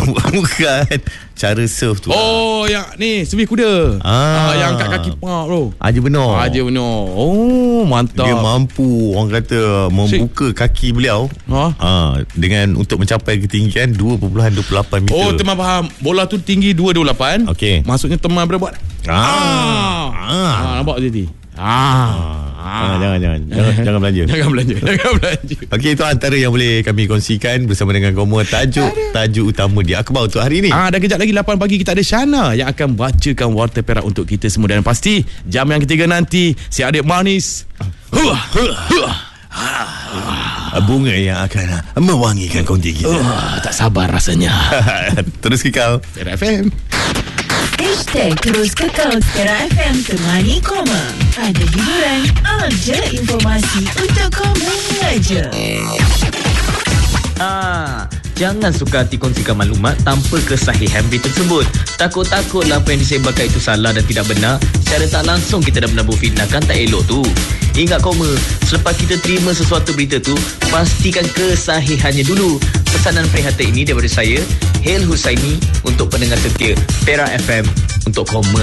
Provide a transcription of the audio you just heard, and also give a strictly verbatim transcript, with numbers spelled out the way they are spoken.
Bukan. Cara surf tu. Oh, yang ni servis kuda. Ah. ah yang angkat kaki pak tu. Haji benar. Haji benar. Oh, mantap. Dia mampu orang kata membuka kaki beliau. Ha? Ah, dengan untuk mencapai ketinggian dua perpuluhan dua puluh lapan meter. Oh, teman faham. Bola tu tinggi dua puluh lapan. Okey. Maksudnya teman berapa? Ah. Ah. Ah. ah nampak jadi. Ah. Ah, jangan jangan jangan jangan belanja. Jangan belanja. Jangan belanja. Okey, itu antara yang boleh kami kongsikan bersama dengan kamu. Tajuk tajuk utama dia Akhbar untuk hari ini. Ah, dan kejap lagi lapan pagi kita ada Shana yang akan bacakan Warta Perak untuk kita semua. Dan pasti jam yang ketiga nanti si adik manis Huah, huah, huah. Bunga yang akan mewangikan konti kita. Oh, tak sabar rasanya. Terus kekal Perak F M. Hashtag terus kekal Perak F M Temani Koma. Ada hiburan, ada informasi untuk kau mengajar. Ah, jangan suka hati kongsikan maklumat tanpa kesahihan berita tersebut. Takut-takutlah apa yang disebarkan itu salah dan tidak benar. Secara tak langsung kita dah menabur fitnah, kan tak elok tu. Ingat koma, selepas kita terima sesuatu berita tu, pastikan kesahihannya dulu. Pesanan prihatin ini daripada saya, Hel Husaini, untuk pendengar setia Perak F M untuk koma.